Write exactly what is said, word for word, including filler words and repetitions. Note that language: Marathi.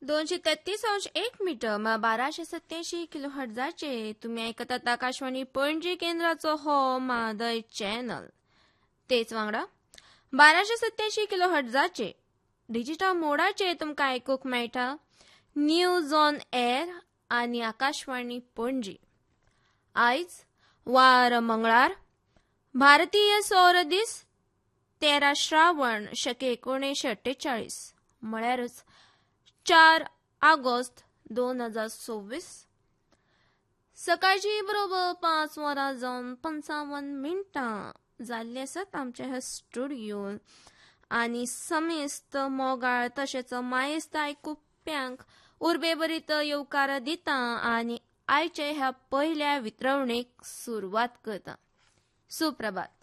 दोनशे तेहतीस अंश एक मीटर मग बाराशे सत्याऐंशी किलो हर्जाचे तुम्ही ऐकतात आकाशवाणी पणजी केंद्राचो हो मादय चॅनल. तेच वांगडा बाराशे सत्याऐंशी किलो हर्जाचे डिजिटल मोडाचे तुमकां आयकूंक मेळटा न्यूज ऑन एअर आनी आकाशवाणी पणजी. आयज वार मंगळार भारतीय सौर दीस तेरा श्रावण शके एकोणीसशे अठ्ठेचाळीस म्हळ्यारच चार ऑगस्ट दोन हजार सव्वीस. सकाळची बरोबर पांच वरां जावन पंचावन्न मिनटां जाल्ली आसात आमच्या ह्या स्टुडियोन आनी समेस्त मोगाळ तशेंच मायेस्त आयकुप्यांक उर्बेभरीत येवकार दिता आनी आयचे ह्या पयल्या वितरवणेक सुरवात करता. सुप्रभात.